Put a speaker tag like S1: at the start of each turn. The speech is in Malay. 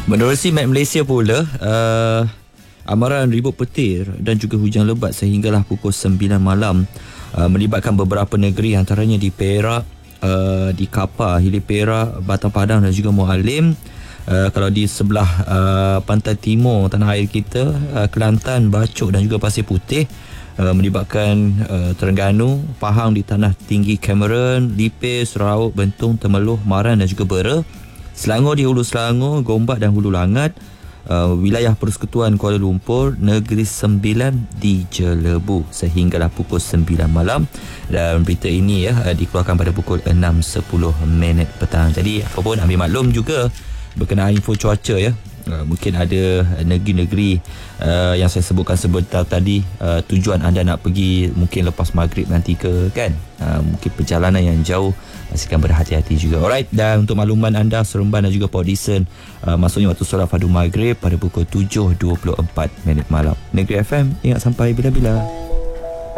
S1: Menerusi map Malaysia pula, amaran ribut petir dan juga hujan lebat sehinggalah pukul 9 malam melibatkan beberapa negeri, antaranya di Perak, di Kapar, Hilir Perak, Batang Padang dan juga Mualim. Kalau di sebelah pantai timur tanah air kita, Kelantan, Bacok dan juga Pasir Putih, melibatkan Terengganu, Pahang di tanah tinggi Cameron, Lipis, Sarawak, Bentong, Temeloh, Maran dan juga Bera. Selangor di Hulu Selangor, Gombak dan Hulu Langat. Wilayah Persekutuan Kuala Lumpur, Negeri Sembilan di Jelebu sehinggalah pukul 9 malam. Dan berita ini dikeluarkan pada pukul 6.10 petang. Jadi apa pun ambil maklum juga berkenaan info cuaca ya. Mungkin ada negeri-negeri yang saya sebutkan sebentar tadi, tujuan anda nak pergi mungkin lepas maghrib nanti ke kan, mungkin perjalanan yang jauh, pastikan berhati-hati juga. Alright, dan untuk makluman anda, Seremban dan juga Port Dickson, maksudnya waktu solat fardu maghrib pada pukul 7.24 malam. Negeri FM, ingat sampai bila-bila.